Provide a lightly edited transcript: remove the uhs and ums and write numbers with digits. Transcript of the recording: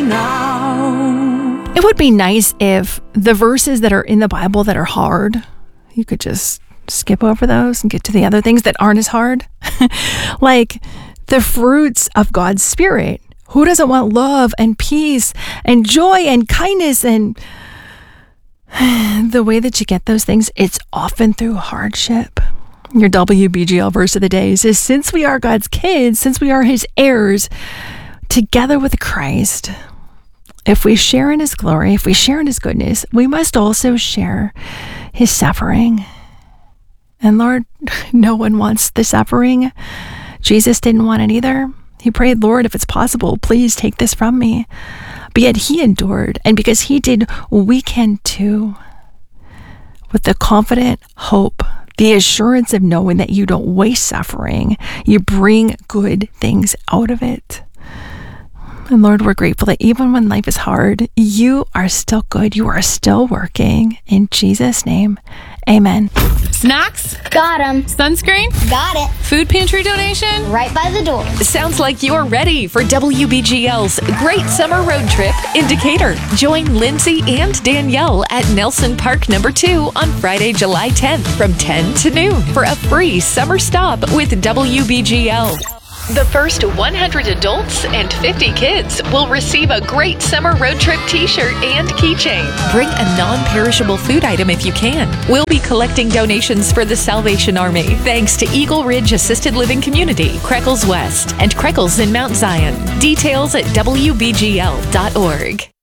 now. It would be nice if the verses that are in the Bible that are hard, you could just skip over those and get to the other things that aren't as hard. Like the fruits of God's Spirit. Who doesn't want love and peace and joy and kindness? And the way that you get those things, it's often through hardship. Your WBGL verse of the day says, since we are God's kids, since we are his heirs, together with Christ, if we share in his glory, if we share in his goodness, we must also share his suffering. And Lord, no one wants the suffering. Jesus didn't want it either. He prayed, Lord, if it's possible, please take this from me. But yet he endured. And because he did, we can too. With the confident hope, the assurance of knowing that you don't waste suffering, you bring good things out of it. And Lord, we're grateful that even when life is hard, you are still good. You are still working. In Jesus' name, amen. Snacks? Got 'em. Sunscreen? Got it. Food pantry donation? Right by the door. Sounds like you're ready for WBGL's Great Summer Road Trip in Decatur. Join Lindsay and Danielle at Nelson Park No. 2 on Friday, July 10th from 10 to noon for a free summer stop with WBGL. The first 100 adults and 50 kids will receive a Great Summer Road Trip t-shirt and keychain. Bring a non-perishable food item if you can. We'll be collecting donations for the Salvation Army, thanks to Eagle Ridge Assisted Living Community, Creckles West, and Creckles in Mount Zion. Details at WBGL.org.